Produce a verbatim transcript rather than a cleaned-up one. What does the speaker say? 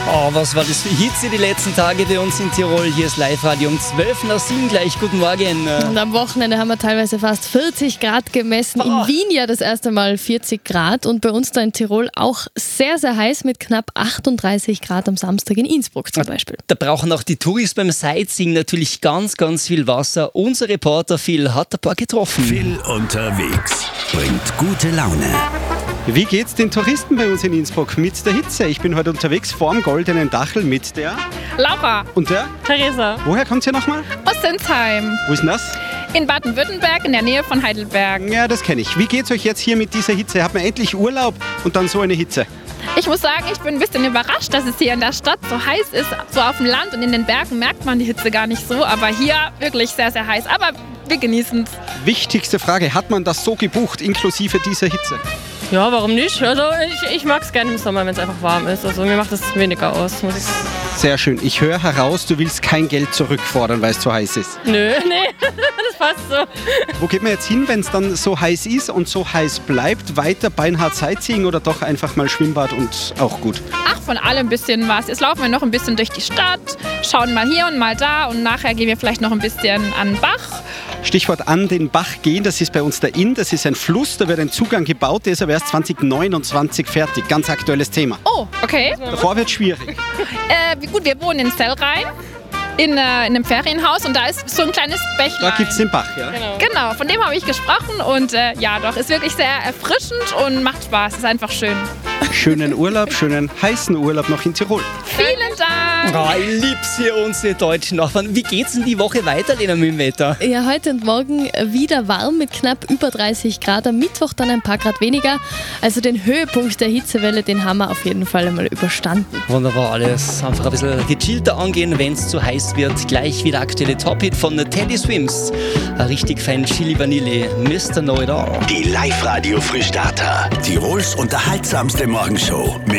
Oh, was war das für Hitze die letzten Tage bei uns in Tirol? Hier ist Live-Radio um zwölf nach sieben gleich. Guten Morgen. Und am Wochenende haben wir teilweise fast vierzig Grad gemessen. In Oh. Wien ja das erste Mal vierzig Grad. Und bei uns da in Tirol auch sehr, sehr heiß mit knapp achtunddreißig Grad am Samstag in Innsbruck zum Beispiel. Da brauchen auch die Touris beim Sightseeing natürlich ganz, ganz viel Wasser. Unser Reporter Phil hat ein paar getroffen. Phil unterwegs bringt gute Laune. Wie geht's den Touristen bei uns in Innsbruck mit der Hitze? Ich bin heute unterwegs vorm Goldenen Dachel mit der... Laura. Und der? Theresa. Woher kommt ihr nochmal? Aus Sinsheim. Wo ist denn das? In Baden-Württemberg, in der Nähe von Heidelberg. Ja, das kenne ich. Wie geht's euch jetzt hier mit dieser Hitze? Hat man endlich Urlaub und dann so eine Hitze? Ich muss sagen, ich bin ein bisschen überrascht, dass es hier in der Stadt so heiß ist. So auf dem Land und in den Bergen merkt man die Hitze gar nicht so. Aber hier wirklich sehr, sehr heiß. Aber wir genießen es. Wichtigste Frage, hat man das so gebucht, inklusive dieser Hitze? Ja, warum nicht? Also ich, ich mag es gerne im Sommer, wenn es einfach warm ist. Also mir macht es weniger aus, muss ich sagen. Sehr schön. Ich höre heraus, du willst kein Geld zurückfordern, weil es zu heiß ist. Nö, nee, das passt so. Wo geht man jetzt hin, wenn es dann so heiß ist und so heiß bleibt? Weiter beinhart Sightseeing oder doch einfach mal Schwimmbad und auch gut? Ach, von allem ein bisschen was. Jetzt laufen wir noch ein bisschen durch die Stadt, schauen mal hier und mal da und nachher gehen wir vielleicht noch ein bisschen an den Bach. Stichwort an den Bach gehen, das ist bei uns der Inn, das ist ein Fluss, da wird ein Zugang gebaut, der ist aber erst zwanzig neunundzwanzig fertig. Ganz aktuelles Thema. Oh, okay. Davor wird es schwierig. Äh, wie gut, wir wohnen in Sellrhein, in, äh, in einem Ferienhaus und da ist so ein kleines Bächlein. Da gibt es den Bach, ja? Genau, von dem habe ich gesprochen und äh, ja doch, ist wirklich sehr erfrischend und macht Spaß, ist einfach schön. Schönen Urlaub, schönen heißen Urlaub noch in Tirol. Vielen Dank! Oh, ich lieb's hier, unsere deutschen Nachbarn. Wie geht's denn die Woche weiter, Lena, mit dem Wetter? Ja, heute und morgen wieder warm mit knapp über dreißig Grad. Am Mittwoch dann ein paar Grad weniger. Also den Höhepunkt der Hitzewelle, den haben wir auf jeden Fall einmal überstanden. Wunderbar, alles einfach ein bisschen gechillter angehen, wenn es zu heiß wird. Gleich wieder aktuelle Top-Hit von Teddy Swims. Ein richtig fein Chili Vanille, Mister Know It All. Die Live-Radio Frühstarter. Tirols unterhaltsamste Morgenshow mit